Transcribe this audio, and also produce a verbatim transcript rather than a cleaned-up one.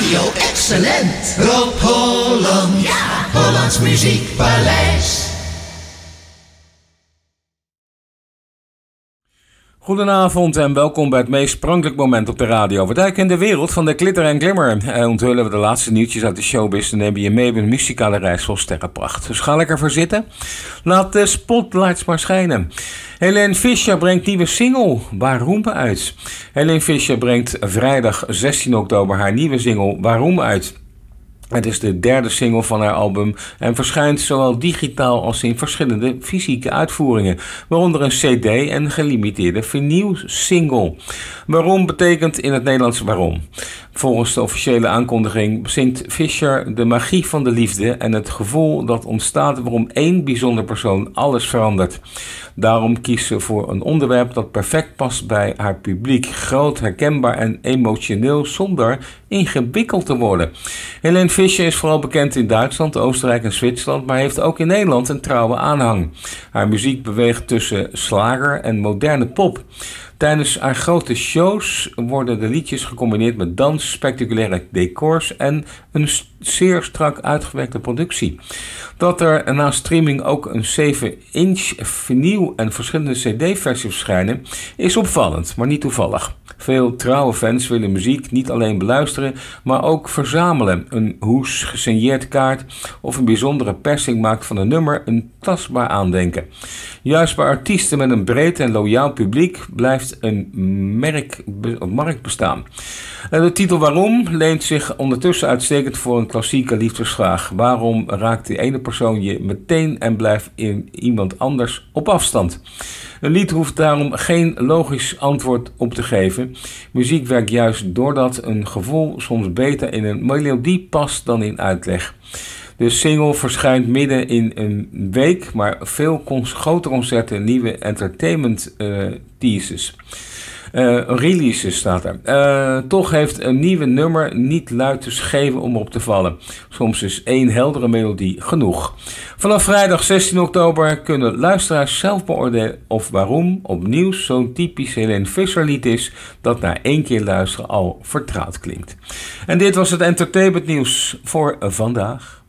Radio Excellent. Rob Holland. Ja. Hollands Muziekpaleis. Goedenavond en welkom bij het meest sprankelijk moment op de radio. We duiken in de wereld van de glitter en glimmer. En onthullen we de laatste nieuwtjes uit de showbiz en nemen je mee op een muzikale reis vol sterrenpracht. Dus ga lekker voor zitten. Laat de spotlights maar schijnen. Helene Fischer brengt nieuwe single Waarom uit. Helene Fischer brengt vrijdag zestien oktober haar nieuwe single Waarom uit. Het is de derde single van haar album en verschijnt zowel digitaal als in verschillende fysieke uitvoeringen, waaronder een cd en een gelimiteerde vinyl single. Waarom betekent in het Nederlands waarom. Volgens de officiële aankondiging bezingt Fischer de magie van de liefde en het gevoel dat ontstaat waarom één bijzonder persoon alles verandert. Daarom kiest ze voor een onderwerp dat perfect past bij haar publiek. Groot, herkenbaar en emotioneel zonder ingewikkeld te worden. Helene Fischer is vooral bekend in Duitsland, Oostenrijk en Zwitserland, maar heeft ook in Nederland een trouwe aanhang. Haar muziek beweegt tussen slager en moderne pop. Tijdens haar grote shows worden de liedjes gecombineerd met dans, spectaculaire decors en een zeer strak uitgewerkte productie. Dat er na streaming ook een zeven inch vinyl en verschillende cd-versies verschijnen is opvallend, maar niet toevallig. Veel trouwe fans willen muziek niet alleen beluisteren, maar ook verzamelen. Een hoes, gesigneerd kaart of een bijzondere persing maakt van een nummer een tastbaar aandenken. Juist bij artiesten met een breed en loyaal publiek blijft een merk, een markt bestaan. De titel Waarom leent zich ondertussen uitstekend voor een klassieke liefdesvraag. Waarom raakt die ene persoon je meteen en blijft in iemand anders op afstand? Een lied hoeft daarom geen logisch antwoord op te geven. Muziek werkt juist doordat een gevoel soms beter in een melodie past dan in uitleg. De single verschijnt midden in een week, maar veel cons- grote concerten, nieuwe entertainment uh, teases. Uh, releases staat er. Uh, toch heeft een nieuwe nummer niet luid te geven om op te vallen. Soms is één heldere melodie genoeg. Vanaf vrijdag zestien oktober kunnen luisteraars zelf beoordelen of Waarom opnieuw zo'n typisch Helene Fischer lied is dat na één keer luisteren al vertrouwd klinkt. En dit was het entertainment nieuws voor vandaag.